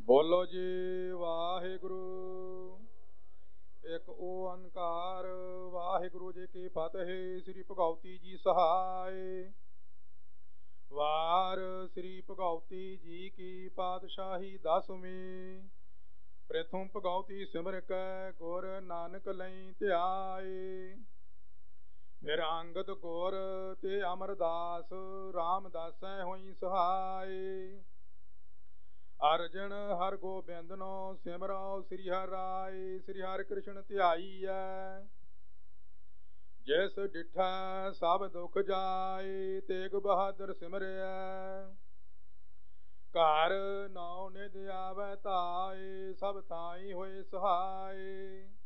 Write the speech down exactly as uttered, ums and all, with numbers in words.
ਬੋਲੋ ਜੀ ਵਾਹਿਗੁਰੂ। ਇੱਕ ਓੰਕਾਰ ਵਾਹਿਗੁਰੂ ਜੀ ਕੀ ਫਤਿਹ। ਸ੍ਰੀ ਭਗਉਤੀ ਜੀ ਸਹਾਇ। ਵਾਰ ਸ੍ਰੀ ਭਗਉਤੀ ਜੀ ਕੀ ਪਾਤਸ਼ਾਹੀ ਦਸਵੀਂ। ਪ੍ਰਥਮ ਭਗਉਤੀ ਸਿਮਰ ਕੈ ਗੁਰ ਨਾਨਕ ਲਈ ਧਿਆਏ। ਫਿਰ ਅੰਗਦ ਗੁਰ ਤੇ ਅਮਰਦਾਸ ਰਾਮਦਾਸੈ ਹੋਈ ਸਹਾਇ। ਅਰਜਨ ਹਰ ਗੋਬਿੰਦਨੋ ਸਿਮਰੋ ਸ੍ਰੀ ਹਰਿ ਰਾਇ। ਸ੍ਰੀ ਹਰਿ ਕ੍ਰਿਸ਼ਨ ਧਿਆਈਐ ਜਿਸ ਡਿਠੈ ਸਭ ਦੁਖ ਜਾਏ। ਤੇਗ ਬਹਾਦਰ ਸਿਮਰਿਐ ਘਰ ਨੌ ਨਿਧ ਆਵੈ ਧਾਇ। ਸਭ ਥਾਈ ਹੋਏ ਸਹਾਇ।